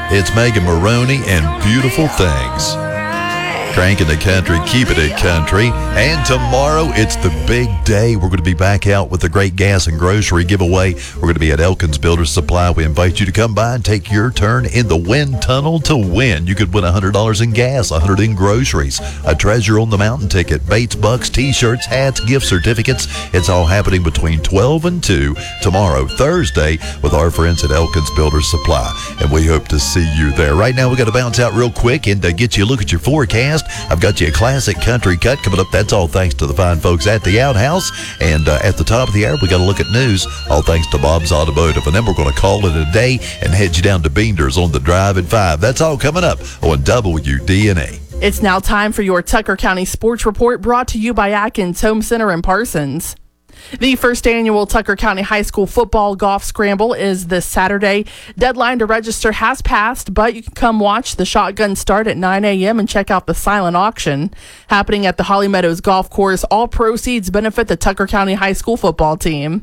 It's Megan Maroney and Beautiful Things. Cranking the country, keeping it country. And tomorrow, it's the big day. We're going to be back out with the great gas and grocery giveaway. We're going to be at Elkins Builders Supply. We invite you to come by and take your turn in the wind tunnel to win. You could win $100 in gas, $100 in groceries, a Treasure on the Mountain ticket, Bates Bucks, T-shirts, hats, gift certificates. It's all happening between 12 and 2 tomorrow, Thursday, with our friends at Elkins Builders Supply. And we hope to see you there. Right now, we got to bounce out real quick and get you a look at your forecast. I've got you a classic country cut coming up. That's all thanks to the fine folks at the Outhouse. And at the top of the hour, we got to look at news, all thanks to Bob's Automotive. And then we're going to call it a day and head you down to Beander's on the drive at 5. That's all coming up on WDNA. It's now time for your Tucker County Sports Report, brought to you by Atkins Home Center in Parsons. The first annual Tucker County High School Football Golf Scramble is this Saturday. Deadline to register has passed, but you can come watch the shotgun start at 9 a.m. and check out the silent auction happening at the Holly Meadows Golf Course. All proceeds benefit the Tucker County High School football team.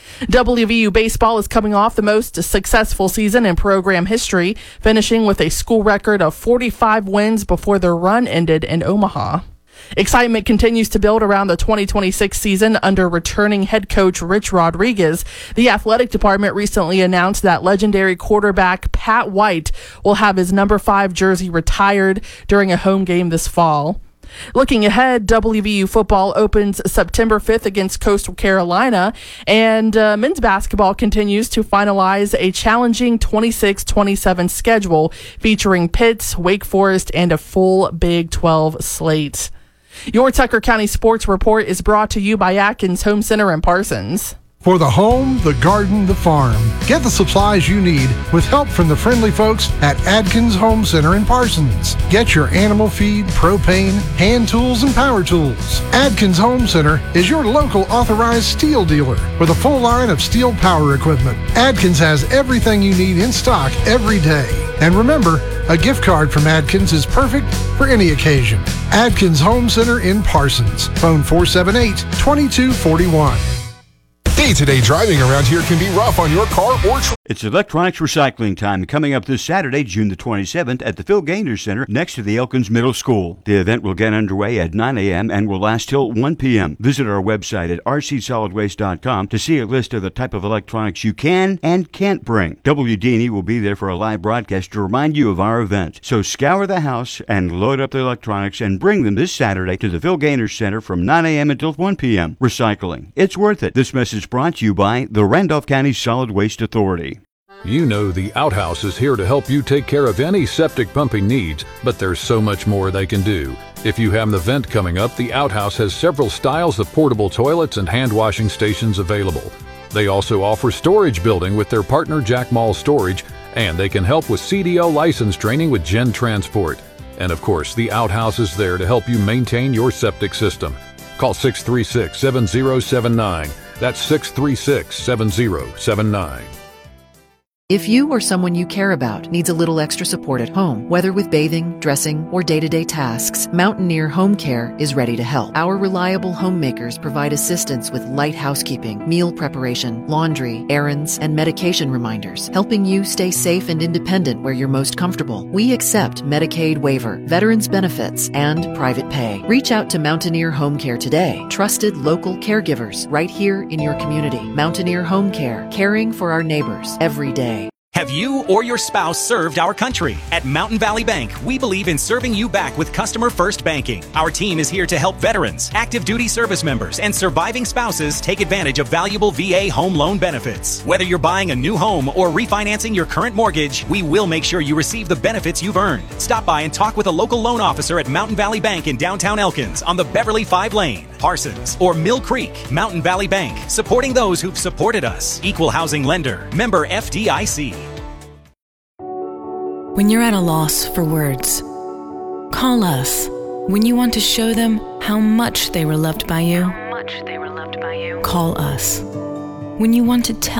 WVU baseball is coming off the most successful season in program history, finishing with a school record of 45 wins before their run ended in Omaha. Excitement continues to build around the 2026 season under returning head coach Rich Rodriguez. The athletic department recently announced that legendary quarterback Pat White will have his number 5 jersey retired during a home game this fall. Looking ahead, WVU football opens September 5th against Coastal Carolina, and men's basketball continues to finalize a challenging 26-27 schedule featuring Pitt, Wake Forest, and a full Big 12 slate. Your Tucker County Sports Report is brought to you by Atkins Home Center in Parsons. For the home, the garden, the farm, get the supplies you need with help from the friendly folks at Adkins Home Center in Parsons. Get your animal feed, propane, hand tools, and power tools. Adkins Home Center is your local authorized steel dealer with a full line of steel power equipment. Adkins has everything you need in stock every day. And remember, a gift card from Adkins is perfect for any occasion. Adkins Home Center in Parsons. Phone 478-2241. Day-to-day driving around here can be rough on your car or truck. It's electronics recycling time coming up this Saturday, June the 27th at the Phil Gaynor Center next to the Elkins Middle School. The event will get underway at 9 a.m. and will last till 1 p.m. Visit our website at rcsolidwaste.com to see a list of the type of electronics you can and can't bring. WD&E will be there for a live broadcast to remind you of our event. So scour the house and load up the electronics and bring them this Saturday to the Phil Gaynor Center from 9 a.m. until 1 p.m. Recycling. It's worth it. This message brought to you by the Randolph County Solid Waste Authority. You know the Outhouse is here to help you take care of any septic pumping needs, but there's so much more they can do. If you have an event coming up, the Outhouse has several styles of portable toilets and hand washing stations available. They also offer storage building with their partner Jack Mall Storage, and they can help with CDL license training with Gen Transport. And of course, the Outhouse is there to help you maintain your septic system. Call 636-7079. That's 636-7079. If you or someone you care about needs a little extra support at home, whether with bathing, dressing, or day-to-day tasks, Mountaineer Home Care is ready to help. Our reliable homemakers provide assistance with light housekeeping, meal preparation, laundry, errands, and medication reminders, helping you stay safe and independent where you're most comfortable. We accept Medicaid waiver, veterans benefits, and private pay. Reach out to Mountaineer Home Care today. Trusted local caregivers right here in your community. Mountaineer Home Care, caring for our neighbors every day. Have you or your spouse served our country? At Mountain Valley Bank, we believe in serving you back with customer first banking. Our team is here to help veterans, active duty service members, and surviving spouses take advantage of valuable VA home loan benefits. Whether you're buying a new home or refinancing your current mortgage, we will make sure you receive the benefits you've earned. Stop by and talk with a local loan officer at Mountain Valley Bank in downtown Elkins on the Beverly 5 Lane, Parsons, or Mill Creek. Mountain Valley Bank, supporting those who've supported us. Equal housing lender, member FDIC. When you're at a loss for words, call us. When you want to show them how much they were loved by you, call us. When you want to tell